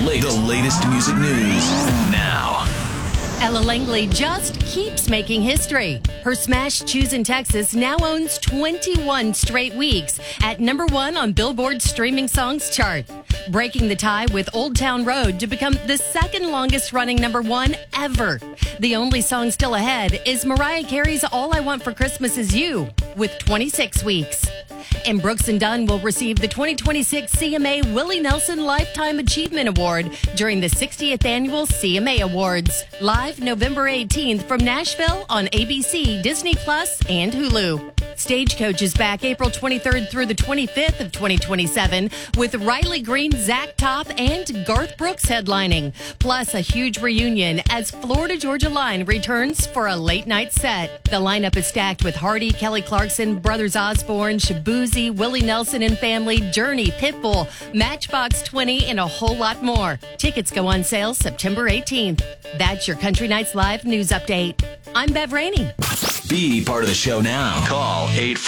The latest music news now. Ella Langley just keeps making history. Her smash Choose in Texas now owns 21 straight weeks at #1 on Billboard's streaming songs chart, breaking the tie with Old Town Road to become the second longest running #1 ever. The only song still ahead is Mariah Carey's All I Want for Christmas Is You with 26 weeks. And Brooks & Dunn will receive the 2026 CMA Willie Nelson Lifetime Achievement Award during the 60th Annual CMA Awards. Live November 18th from Nashville on ABC, Disney Plus, and Hulu. Stagecoach is back April 23rd through the 25th of 2027 with Riley Green, Zach Top, and Garth Brooks headlining. Plus a huge reunion as Florida Georgia Line returns for a late night set. The lineup is stacked with Hardy, Kelly Clarkson, Brothers Osborne, Shabuzi, Willie Nelson and Family, Journey, Pitbull, Matchbox 20, and a whole lot more. Tickets go on sale September 18th. That's your Country Nights Live news update. I'm Bev Rainey. Be part of the show now. Call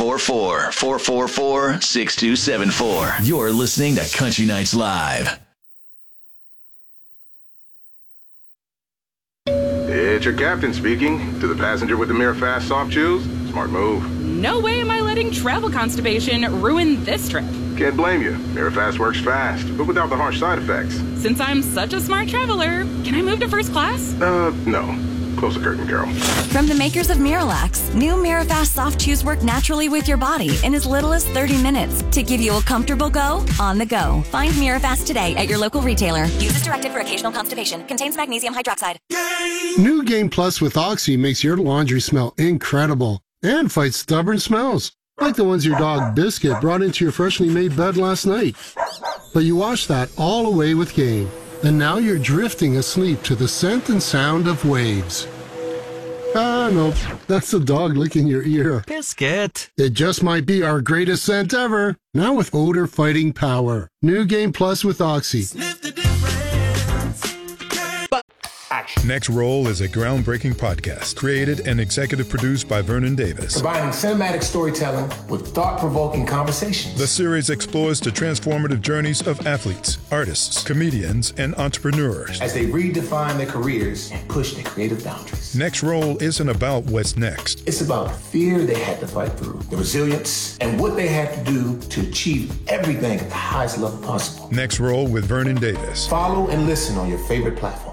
844-444-6274. You're listening to Country Nights Live. It's your captain speaking. To the passenger with the Mirror Fast Soft Chews, smart move. No way am I letting travel constipation ruin this trip. Can't blame you. Mirror Fast works fast, but without the harsh side effects. Since I'm such a smart traveler, can I move to first class? No. Close the curtain, Carol. From the makers of Miralax, new Mirafast Soft Chews work naturally with your body in as little as 30 minutes to give you a comfortable go on the go. Find Mirafast today at your local retailer. Use as directed for occasional constipation. Contains magnesium hydroxide. New Game Plus with Oxy makes your laundry smell incredible and fights stubborn smells, like the ones your dog Biscuit brought into your freshly made bed last night. But you wash that all away with Game. And now you're drifting asleep to the scent and sound of waves. No, that's the dog licking your ear. Biscuit. It just might be our greatest scent ever. Now with odor fighting power. New Game Plus with Oxy. Sniff the difference. Next Roll is a groundbreaking podcast created and executive produced by Vernon Davis. Combining cinematic storytelling with thought-provoking conversations. The series explores the transformative journeys of athletes, artists, comedians, and entrepreneurs as they redefine their careers and push their creative boundaries. Next Roll isn't about what's next. It's about the fear they had to fight through, the resilience, and what they had to do to achieve everything at the highest level possible. Next Roll with Vernon Davis. Follow and listen on your favorite platform.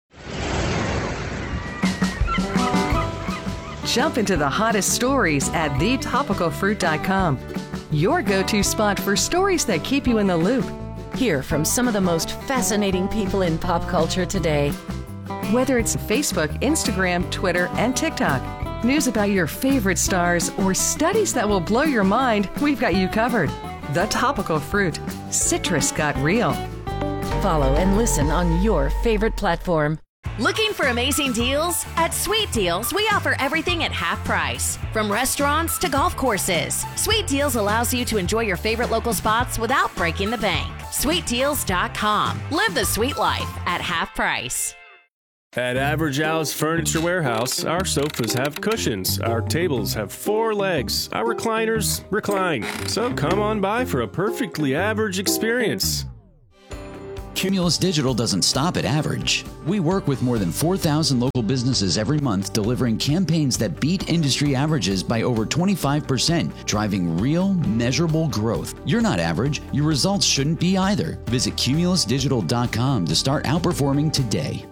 Jump into the hottest stories at thetopicalfruit.com. Your go-to spot for stories that keep you in the loop. Hear from some of the most fascinating people in pop culture today. Whether it's Facebook, Instagram, Twitter, and TikTok, news about your favorite stars, or studies that will blow your mind, we've got you covered. The Topical Fruit. Citrus got real. Follow and listen on your favorite platform. Looking for amazing deals? At Sweet Deals, we offer everything at half price. From restaurants to golf courses, Sweet Deals allows you to enjoy your favorite local spots without breaking the bank. SweetDeals.com. Live the sweet life at half price. At Average Al's Furniture Warehouse, our sofas have cushions, our tables have 4 legs, our recliners recline. So come on by for a perfectly average experience. Cumulus Digital doesn't stop at average. We work with more than 4,000 local businesses every month, delivering campaigns that beat industry averages by over 25%, driving real, measurable growth. You're not average. Your results shouldn't be either. Visit cumulusdigital.com to start outperforming today.